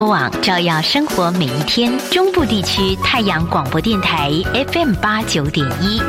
网照耀生活每一天。中部地区太阳广播电台 FM89.1。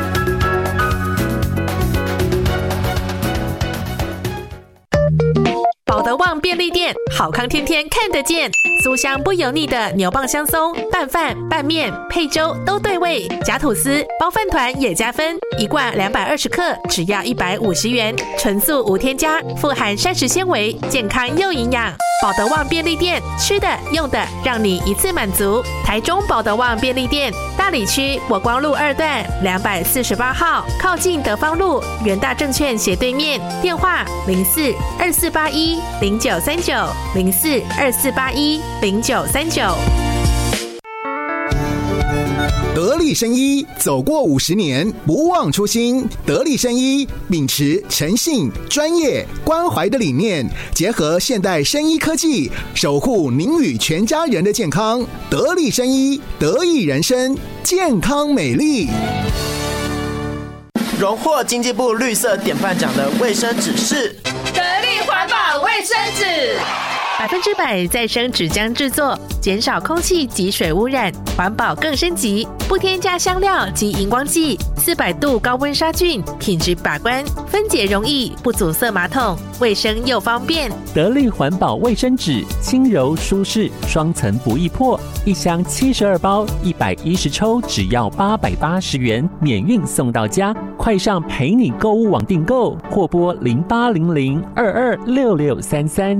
保德旺便利店，好康天天看得见，酥香不油腻的牛蒡香松，拌饭、拌面、配粥都对味，夹吐司、包饭团也加分，一罐220克，只要150元，纯素无添加，富含膳食纤维，健康又营养。保德旺便利店，吃的用的让你一次满足。台中保德旺便利店，大里区国光路2段248号，靠近德芳路元大证券斜对面，电话04-2481-0939，04-2481-0939。 得力生医走过50年，不忘初心。得力生医秉持诚信、专业、关怀的理念，结合现代生医科技，守护您与全家人的健康。得力生医，得益人生，健康美丽。 荣获经济部绿色典范奖的卫生纸是得力环保卫生纸 ，100%再生纸浆制作，减少空气及水污染，环保更升级，不添加香料及荧光剂，400度高温杀菌，品质把关，分解容易，不阻塞马桶，卫生又方便。 得力环保卫生纸，轻柔舒适，双层不易破，一箱72包，110抽，只要880元，免运送到家。快上陪你购物网订购，或拨0800226633。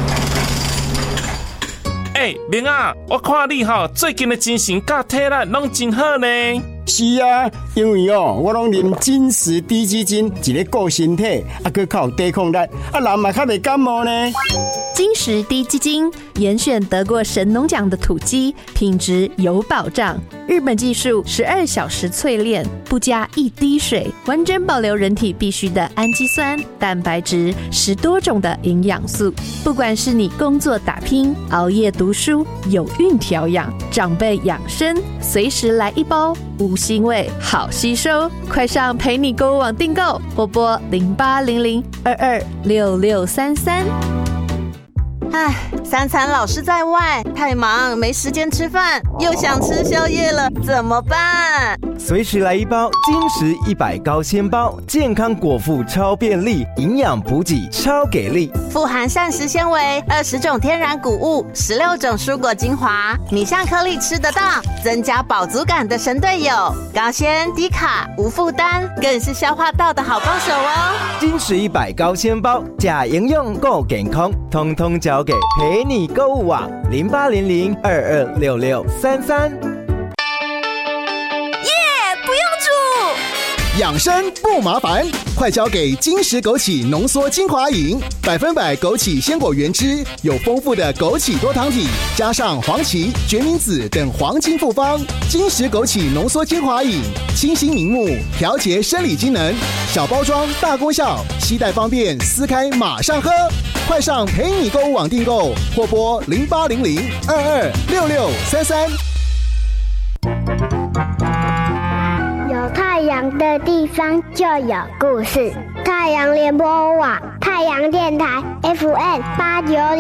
明啊，我看你最近的精神甲体力拢真好呢。 是啊，因为我拢啉金石低基金，一个顾身体，还较有抵抗力，人嘛较袂感冒呢。 金石低基金严选得过神农奖的土鸡，品质有保障。日本技术12小时淬炼，不加一滴水，完整保留人体必需的氨基酸、蛋白质，10多种的营养素。不管是你工作打拼、熬夜读书、有孕调养、长辈养生，随时来一包，无腥味，好吸收。快上陪你购物网订购，或拨0800226633。 3餐老是在外，太忙没时间吃饭，又想吃宵夜了，怎么办？ 随时来一包金石100高纤包，健康果腹超便利，营养补给超给力， 富含膳食纤维，20种天然谷物，16种蔬果精华，米香颗粒吃得到，增加饱足感的神队友，高纤低卡无负担，更是消化道的好帮手哦。 金石100高纤包，假营养够健康，通通交给陪你购物网0800226633。 养生不麻烦，快交给金石枸杞浓缩精华饮，100%枸杞鲜果原汁，有丰富的枸杞多糖体，加上黄芪、决明子等黄金复方。金石枸杞浓缩精华饮，清新明目，调节生理机能，小包装大功效，携带方便，撕开马上喝。快上陪你购物网订购，或拨0800226633。 有太阳的地方就有故事。太阳联播网，太阳电台 FM890。